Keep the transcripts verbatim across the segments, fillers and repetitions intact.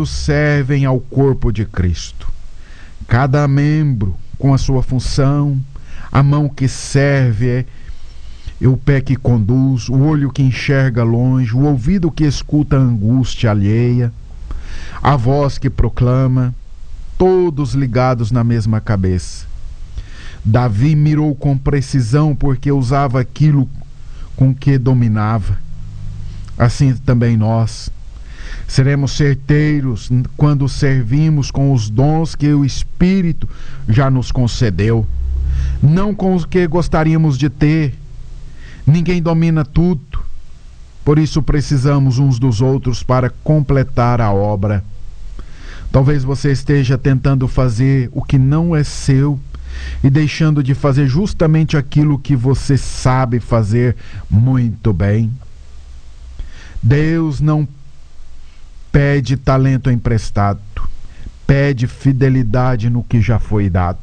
lados servem ao corpo de Cristo. Cada membro com a sua função, a mão que serve, o pé que conduz, o olho que enxerga longe, o ouvido que escuta a angústia alheia, a voz que proclama, todos ligados na mesma cabeça. Davi mirou com precisão porque usava aquilo com que dominava. Assim também nós seremos certeiros quando servimos com os dons que o Espírito já nos concedeu, não com os que gostaríamos de ter. Ninguém domina tudo, por isso precisamos uns dos outros para completar a obra. Talvez você esteja tentando fazer o que não é seu e deixando de fazer justamente aquilo que você sabe fazer muito bem. Deus não pede talento emprestado, pede fidelidade no que já foi dado.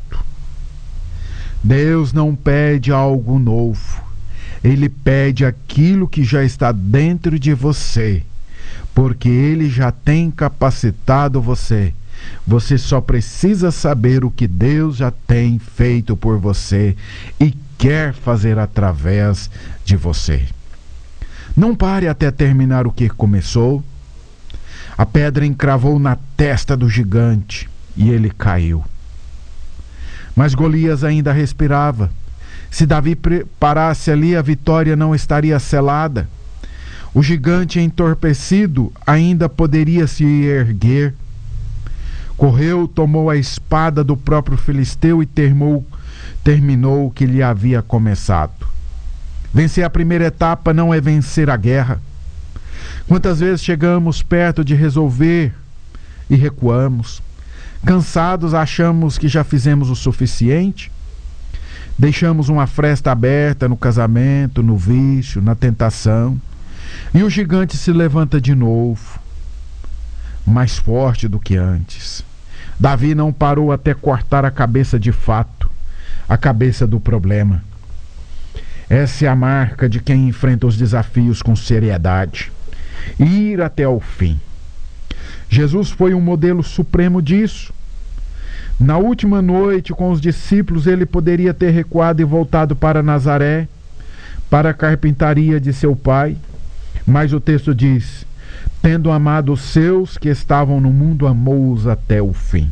Deus não pede algo novo, Ele pede aquilo que já está dentro de você, porque Ele já tem capacitado você. Você só precisa saber o que Deus já tem feito por você e quer fazer através de você. Não pare até terminar o que começou. A pedra encravou na testa do gigante e ele caiu. Mas Golias ainda respirava. Se Davi parasse ali, a vitória não estaria selada. O gigante entorpecido ainda poderia se erguer. Correu, tomou a espada do próprio filisteu e termou, terminou o que lhe havia começado. Vencer a primeira etapa não é vencer a guerra. Quantas vezes chegamos perto de resolver e recuamos? Cansados, achamos que já fizemos o suficiente? Deixamos uma fresta aberta no casamento, no vício, na tentação. E o gigante se levanta de novo, mais forte do que antes. Davi não parou até cortar a cabeça de fato, a cabeça do problema. Essa é a marca de quem enfrenta os desafios com seriedade. Ir até o fim. Jesus foi um modelo supremo disso. Na última noite com os discípulos, ele poderia ter recuado e voltado para Nazaré, para a carpintaria de seu pai, mas o texto diz: tendo amado os seus que estavam no mundo, amou-os até o fim.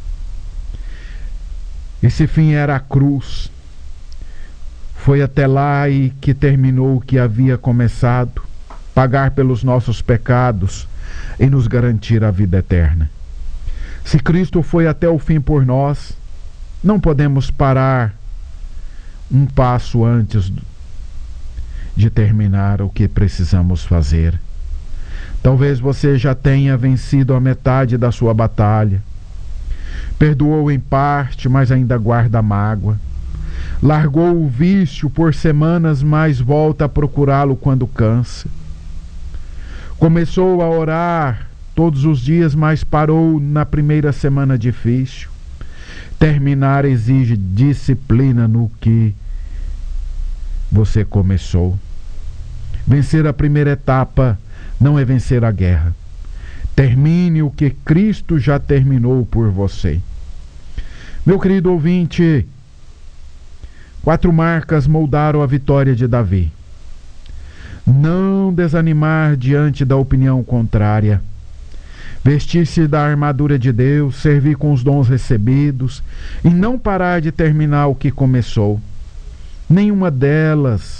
Esse fim era a cruz. Foi até lá e que terminou o que havia começado, pagar pelos nossos pecados e nos garantir a vida eterna. Se Cristo foi até o fim por nós, não podemos parar um passo antes de terminar o que precisamos fazer. Talvez você já tenha vencido a metade da sua batalha. Perdoou em parte, mas ainda guarda mágoa. Largou o vício por semanas, mas volta a procurá-lo quando cansa. Começou a orar todos os dias, mas parou na primeira semana difícil. Terminar exige disciplina no que você começou. Vencer a primeira etapa não é vencer a guerra. Termine o que Cristo já terminou por você. Meu querido ouvinte, quatro marcas moldaram a vitória de Davi. Não desanimar diante da opinião contrária. Vestir-se da armadura de Deus, servir com os dons recebidos e não parar de terminar o que começou. Nenhuma delas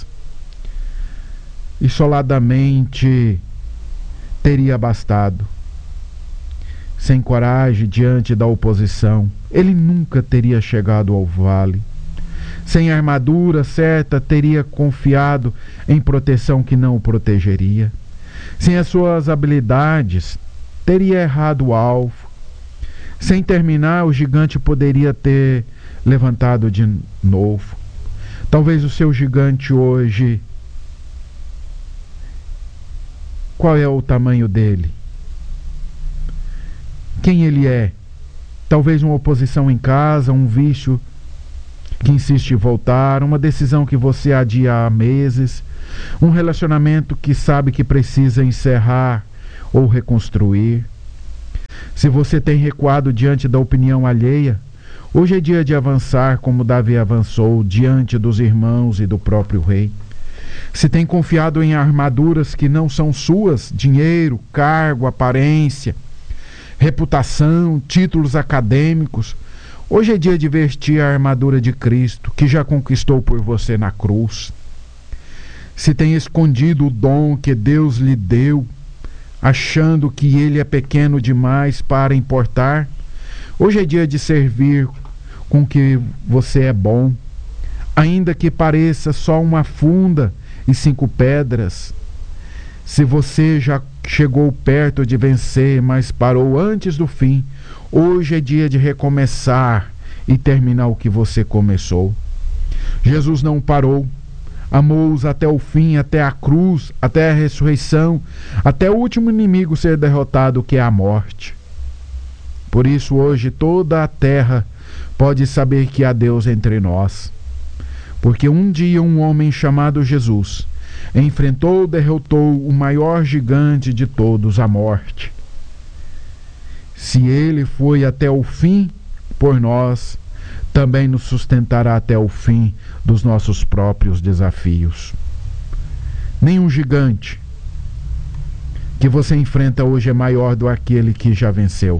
isoladamente teria bastado. Sem coragem diante da oposição, ele nunca teria chegado ao vale. Sem armadura certa, teria confiado em proteção que não o protegeria. Sem as suas habilidades, teria errado o alvo. Sem terminar, o gigante poderia ter levantado de novo. Talvez o seu gigante hoje, qual é o tamanho dele? Quem ele é? Talvez uma oposição em casa, um vício que insiste em voltar, uma decisão que você adia há meses, um relacionamento que sabe que precisa encerrar ou reconstruir. Se você tem recuado diante da opinião alheia, hoje é dia de avançar como Davi avançou diante dos irmãos e do próprio rei. Se tem confiado em armaduras que não são suas, dinheiro, cargo, aparência, reputação, títulos acadêmicos, hoje é dia de vestir a armadura de Cristo, que já conquistou por você na cruz. Se tem escondido o dom que Deus lhe deu, achando que ele é pequeno demais para importar, hoje é dia de servir com que você é bom, ainda que pareça só uma funda e cinco pedras. Se você já chegou perto de vencer, mas parou antes do fim, hoje é dia de recomeçar e terminar o que você começou. Jesus não parou. Amou-os até o fim, até a cruz, até a ressurreição, até o último inimigo ser derrotado, que é a morte. Por isso hoje toda a terra pode saber que há Deus entre nós. Porque um dia um homem chamado Jesus enfrentou, derrotou o maior gigante de todos, a morte. Se ele foi até o fim por nós, também nos sustentará até o fim dos nossos próprios desafios. Nenhum gigante que você enfrenta hoje é maior do que aquele que já venceu.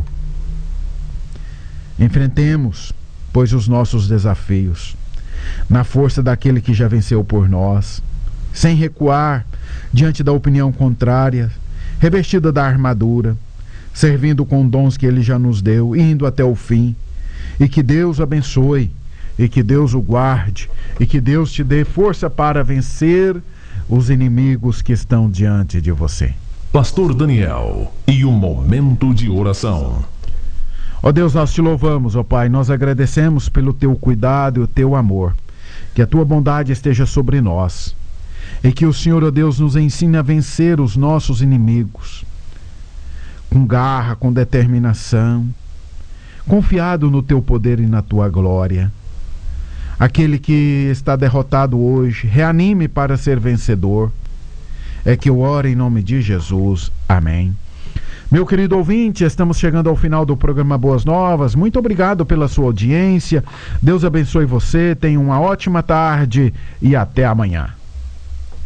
Enfrentemos, pois, os nossos desafios na força daquele que já venceu por nós, sem recuar diante da opinião contrária, revestida da armadura, servindo com dons que ele já nos deu, indo até o fim. E que Deus o abençoe, e que Deus o guarde, e que Deus te dê força para vencer os inimigos que estão diante de você. Pastor Daniel, e o momento de oração. Ó Deus, nós te louvamos, ó Pai, nós agradecemos pelo teu cuidado e o teu amor. Que a tua bondade esteja sobre nós, e que o Senhor, ó Deus, nos ensine a vencer os nossos inimigos, com garra, com determinação, confiado no teu poder e na tua glória. Aquele que está derrotado hoje, reanime para ser vencedor. É que eu oro em nome de Jesus. Amém. Meu querido ouvinte, estamos chegando ao final do programa Boas Novas. Muito obrigado pela sua audiência. Deus abençoe você. Tenha uma ótima tarde e até amanhã.